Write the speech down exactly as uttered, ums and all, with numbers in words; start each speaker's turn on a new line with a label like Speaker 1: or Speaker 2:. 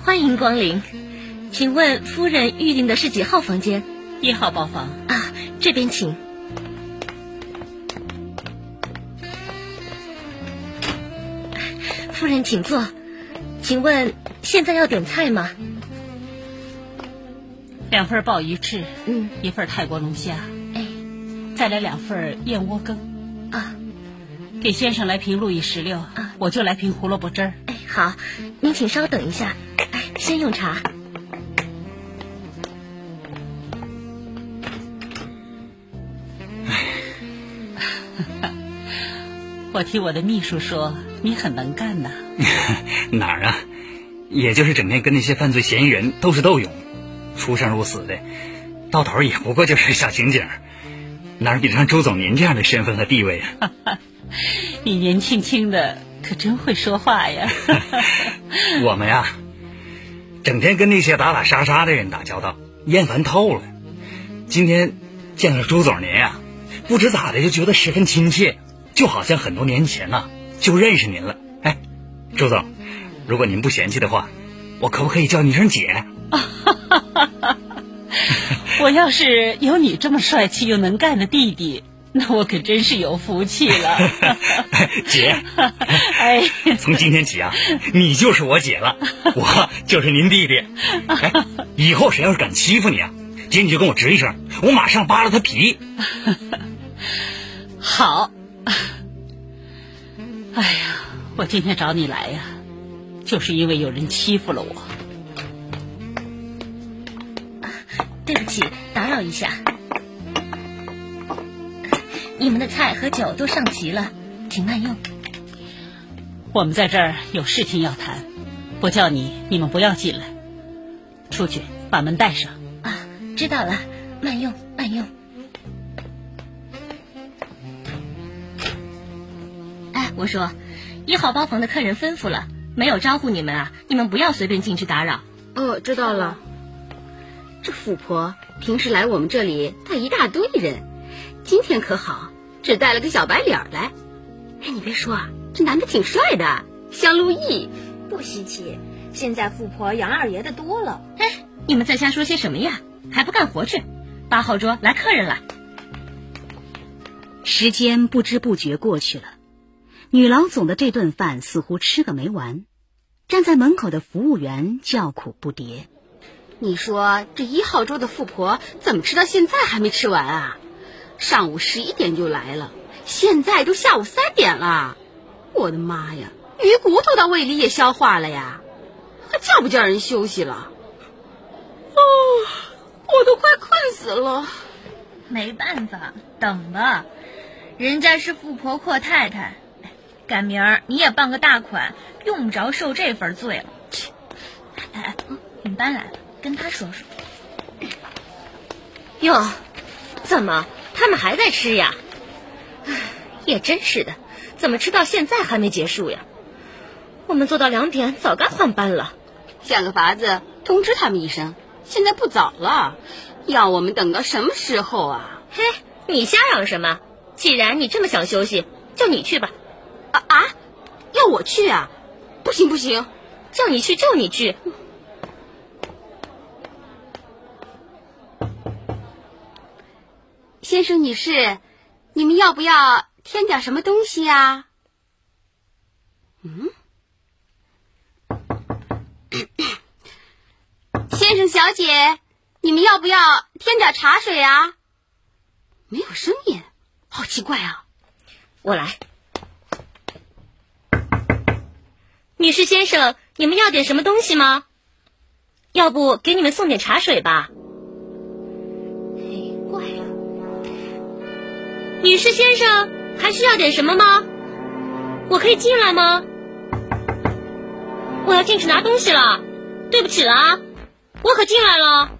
Speaker 1: 欢迎光临，请问夫人预定的是几号房间？
Speaker 2: 一号包房
Speaker 1: 啊，这边请。夫人请坐，请问现在要点菜吗？
Speaker 2: 两份鲍鱼翅，
Speaker 1: 嗯，
Speaker 2: 一份泰国龙虾，
Speaker 1: 哎，
Speaker 2: 再来两份燕窝羹。
Speaker 1: 啊，
Speaker 2: 给先生来瓶路易十六，啊，我就来瓶胡萝卜汁儿。
Speaker 1: 哎，好，您请稍等一下，哎，先用茶。
Speaker 2: 我听我的秘书说你很能干呐。
Speaker 3: 哪儿啊，也就是整天跟那些犯罪嫌疑人斗智斗勇，出生入死的，到头也不过就是小刑警，哪比得上周总您这样的身份和地位啊？
Speaker 2: 你年轻轻的可真会说话呀。
Speaker 3: 我们呀，整天跟那些打打杀杀的人打交道，厌烦透了。今天见了周总您呀，不知咋的就觉得十分亲切，就好像很多年前呢、啊、就认识您了。哎，周总，如果您不嫌弃的话，我可不可以叫你一声姐？
Speaker 2: 我要是有你这么帅气又能干的弟弟，那我可真是有福气了。
Speaker 3: 姐，
Speaker 2: 哎，
Speaker 3: 从今天起啊，你就是我姐了，我就是您弟弟。哎，以后谁要是敢欺负你啊，姐你就跟我吱一声，我马上扒了他皮。
Speaker 2: 好。哎呀，我今天找你来呀，就是因为有人欺负了我。
Speaker 1: 对不起，打扰一下。你们的菜和酒都上齐了，请慢用。
Speaker 2: 我们在这儿有事情要谈，不叫你，你们不要进来。出去，把门带上。
Speaker 1: 啊，知道了，慢用，慢用。哎，我说，一号包房的客人吩咐了，没有招呼你们啊，你们不要随便进去打扰。
Speaker 4: 哦，知道了。这富婆平时来我们这里带一大堆人，今天可好，只带了个小白脸来。哎，你别说啊，这男的挺帅的，像陆毅。
Speaker 5: 不稀奇，现在富婆养二爷的多了。
Speaker 1: 哎，你们在瞎说些什么呀？还不干活去！八号桌来客人了。
Speaker 6: 时间不知不觉过去了，女老总的这顿饭似乎吃个没完，站在门口的服务员叫苦不迭。
Speaker 4: 你说这一号桌的富婆怎么吃到现在还没吃完啊？上午十一点就来了，现在都下午三点了。我的妈呀，鱼骨头到胃里也消化了呀，还叫不叫人休息了？哦，我都快困死了。
Speaker 5: 没办法，等吧，人家是富婆阔太太，赶明儿你也办个大款，用不着受这份罪了。哎，你搬来了，跟他说说。
Speaker 1: 哟，怎么他们还在吃呀？唉，也真是的，怎么吃到现在还没结束呀？我们做到两点早该换班了。
Speaker 4: 想个法子通知他们一声，现在不早了，要我们等到什么时候啊？
Speaker 1: 嘿，你瞎嚷什么？既然你这么想休息，就你去吧。
Speaker 4: 啊啊，要我去啊？不行不行，
Speaker 1: 叫你去就你去。
Speaker 4: 先生女士，你们要不要添点什么东西啊？嗯，先生小姐，你们要不要添点茶水啊？没有声音，好奇怪啊！
Speaker 1: 我来。女士先生，你们要点什么东西吗？要不给你们送点茶水吧。哎，怪了。女士先生，还需要点什么吗？我可以进来吗？我要进去拿东西了，对不起了啊，我可进来了。